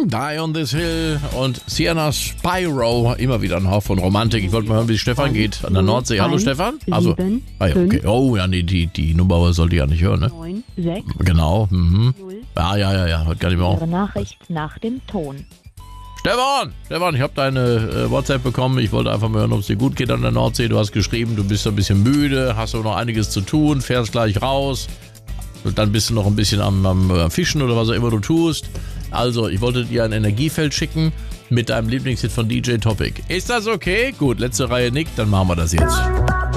Die on this Hill und Sienna Spyro. Immer wieder ein Hauch von Romantik. Ich wollte mal hören, wie Stefan geht an der Nordsee. Hallo Stefan? Also, okay. Oh ja, nee, die Nummer sollte ich ja nicht hören, ne? 9, 6, Genau. 0. Ja, heute gar nicht mehr auf. Ihre Nachricht nach dem Ton. Stefan, ich habe deine WhatsApp bekommen. Ich wollte einfach mal hören, ob es dir gut geht an der Nordsee. Du hast geschrieben, du bist ein bisschen müde, hast aber noch einiges zu tun, fährst gleich raus. Und dann bist du noch ein bisschen am Fischen oder was auch immer du tust. Also, ich wollte dir ein Energiefeld schicken mit deinem Lieblingshit von DJ Topic. Ist das okay? Gut, letzte Reihe nickt, dann machen wir das jetzt.